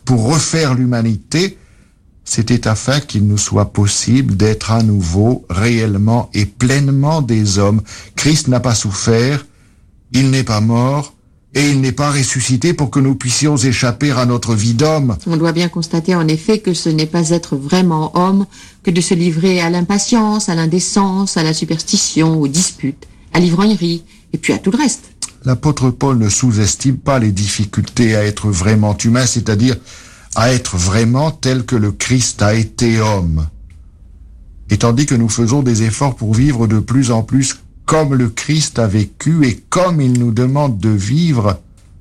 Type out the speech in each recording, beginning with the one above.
pour refaire l'humanité, c'était afin qu'il nous soit possible d'être à nouveau réellement et pleinement des hommes. Christ n'a pas souffert, il n'est pas mort, et il n'est pas ressuscité pour que nous puissions échapper à notre vie d'homme. On doit bien constater en effet que ce n'est pas être vraiment homme que de se livrer à l'impatience, à l'indécence, à la superstition, aux disputes, à l'ivrognerie, et puis à tout le reste. L'apôtre Paul ne sous-estime pas les difficultés à être vraiment humain, c'est-à-dire à être vraiment tel que le Christ a été homme. Et tandis que nous faisons des efforts pour vivre de plus en plus comme le Christ a vécu et comme il nous demande de vivre,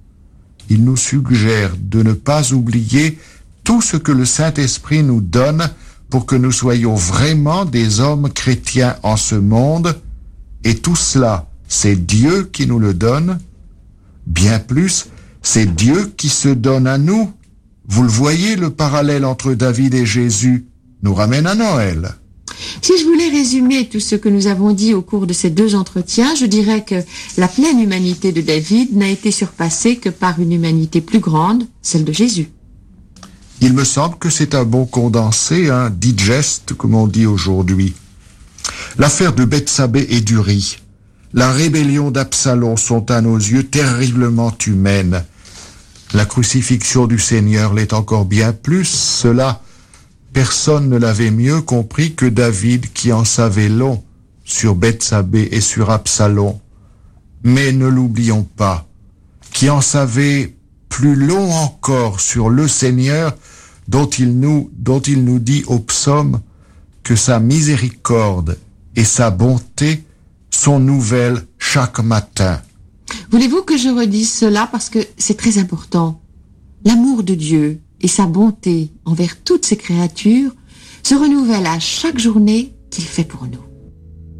il nous suggère de ne pas oublier tout ce que le Saint-Esprit nous donne pour que nous soyons vraiment des hommes chrétiens en ce monde, et tout cela, c'est Dieu qui nous le donne. Bien plus, c'est Dieu qui se donne à nous. Vous le voyez, le parallèle entre David et Jésus nous ramène à Noël. Si je voulais résumer tout ce que nous avons dit au cours de ces deux entretiens, je dirais que la pleine humanité de David n'a été surpassée que par une humanité plus grande, celle de Jésus. Il me semble que c'est un bon condensé, un digest, comme on dit aujourd'hui. L'affaire de Bethsabée et d'Uri, la rébellion d'Absalom sont à nos yeux terriblement humaines. La crucifixion du Seigneur l'est encore bien plus. Cela, personne ne l'avait mieux compris que David, qui en savait long sur Bethsabée et sur Absalom. Mais ne l'oublions pas, qui en savait plus long encore sur le Seigneur, dont il nous dit au psaume que sa miséricorde et sa bonté sont nouvelles chaque matin. Voulez-vous que je redise cela parce que c'est très important. L'amour de Dieu et sa bonté envers toutes ses créatures se renouvellent à chaque journée qu'il fait pour nous.